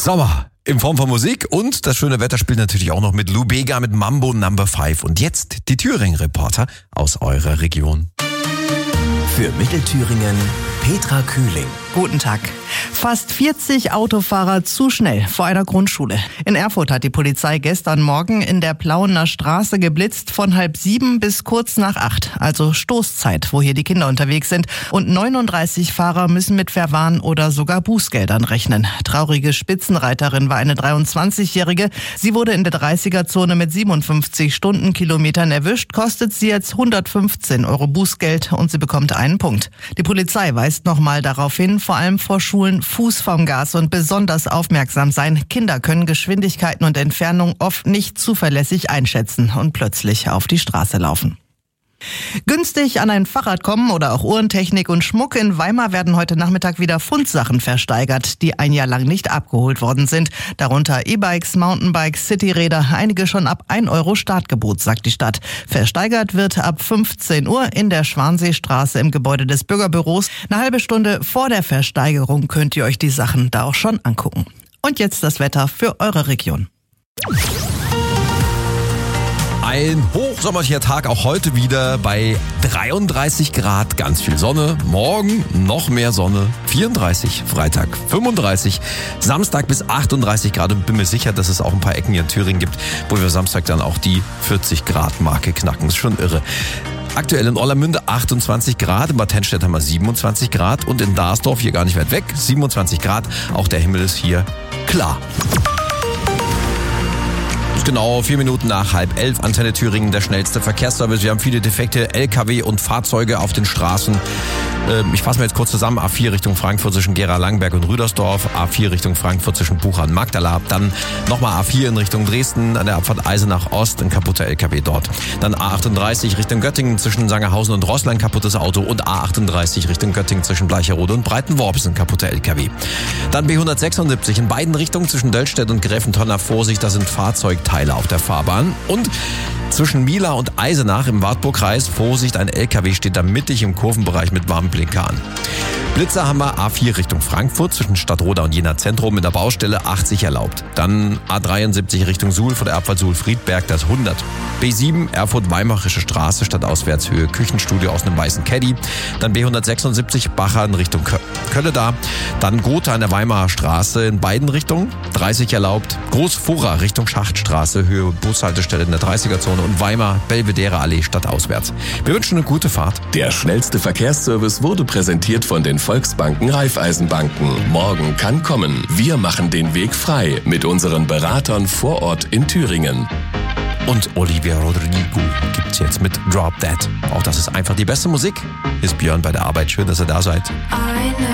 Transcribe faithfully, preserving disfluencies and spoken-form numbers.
Sommer in Form von Musik und das schöne Wetter spielt natürlich auch noch mit Lou Bega mit Mambo Number fünf. Und jetzt die Thüringen-Reporter aus eurer Region. Für Mittelthüringen Petra Kühling. Guten Tag. Fast vierzig Autofahrer zu schnell vor einer Grundschule. In Erfurt hat die Polizei gestern Morgen in der Plauener Straße geblitzt von halb sieben bis kurz nach acht. Also Stoßzeit, wo hier die Kinder unterwegs sind. Und neununddreißig Fahrer müssen mit Verwarn oder sogar Bußgeldern rechnen. Traurige Spitzenreiterin war eine dreiundzwanzigjährige. Sie wurde in der dreißiger-Zone mit siebenundfünfzig Stundenkilometern erwischt, kostet sie jetzt hundertfünfzehn Euro Bußgeld und sie bekommt einen Punkt. Die Polizei weist nochmal darauf hin, vor allem vor Schulen Fuß vom Gas und besonders aufmerksam sein. Kinder können Geschwindigkeiten und Entfernung oft nicht zuverlässig einschätzen und plötzlich auf die Straße laufen. Günstig an ein Fahrrad kommen oder auch Uhrentechnik und Schmuck. In Weimar werden heute Nachmittag wieder Fundsachen versteigert, die ein Jahr lang nicht abgeholt worden sind. Darunter E-Bikes, Mountainbikes, Cityräder, einige schon ab ein Euro Startgebot, sagt die Stadt. Versteigert wird ab fünfzehn Uhr in der Schwanseestraße im Gebäude des Bürgerbüros. Eine halbe Stunde vor der Versteigerung könnt ihr euch die Sachen da auch schon angucken. Und jetzt das Wetter für eure Region. Ein hochsommerlicher Tag, auch heute wieder bei dreiunddreißig Grad, ganz viel Sonne. Morgen noch mehr Sonne, vierunddreißig, Freitag fünfunddreißig, Samstag bis achtunddreißig Grad. Und bin mir sicher, dass es auch ein paar Ecken hier in Thüringen gibt, wo wir Samstag dann auch die vierzig Grad Marke knacken. Das ist schon irre. Aktuell in Ollermünde achtundzwanzig Grad, in Bad Tennstedt haben wir siebenundzwanzig Grad und in Darsdorf, hier gar nicht weit weg, siebenundzwanzig Grad. Auch der Himmel ist hier klar. Genau, vier Minuten nach halb elf, Antenne Thüringen, der schnellste Verkehrsservice. Wir haben viele defekte L K W und Fahrzeuge auf den Straßen. Ich fasse mir jetzt kurz zusammen. A vier Richtung Frankfurt zwischen Gera-Langberg und Rüdersdorf. A vier Richtung Frankfurt zwischen Bucha und Magdala. Dann nochmal A vier in Richtung Dresden an der Abfahrt Eisenach Ost. Ein kaputter L K W dort. Dann A achtunddreißig Richtung Göttingen zwischen Sangerhausen und Roßla ein kaputtes Auto. Und A achtunddreißig Richtung Göttingen zwischen Bleicherode und Breitenworps ein kaputter L K W. Dann B hundertsechsundsiebzig in beiden Richtungen zwischen Döllstedt und Gräfentonner. Vorsicht, da sind Fahrzeugteile auf der Fahrbahn. Und zwischen Mila und Eisenach im Wartburgkreis, Vorsicht, ein L K W steht da mittig im Kurvenbereich mit warmem Blinker an. Blitzer haben wir A vier Richtung Frankfurt zwischen Stadtroda und Jena Zentrum mit der Baustelle achtzig erlaubt. Dann A dreiundsiebzig Richtung Suhl vor der Abfahrt Suhl-Friedberg, das hundert. B sieben Erfurt-Weimarische Straße Stadtauswärtshöhe Küchenstudio aus einem weißen Caddy. Dann B hundertsechsundsiebzig Bacher in Richtung Kölle da. Dann Gotha an der Weimarer Straße in beiden Richtungen, dreißig erlaubt. Großfurra Richtung Schachtstraße, Höhe Bushaltestelle in der dreißiger-Zone und Weimar Belvedere Allee stadtauswärts. Wir wünschen eine gute Fahrt. Der schnellste Verkehrsservice wurde präsentiert von den Volksbanken Raiffeisenbanken. Morgen kann kommen. Wir machen den Weg frei mit unseren Beratern vor Ort in Thüringen. Und Olivia Rodrigo gibt's jetzt mit Drop That. Auch das ist einfach die beste Musik. Ist Björn bei der Arbeit. Schön, dass ihr da seid.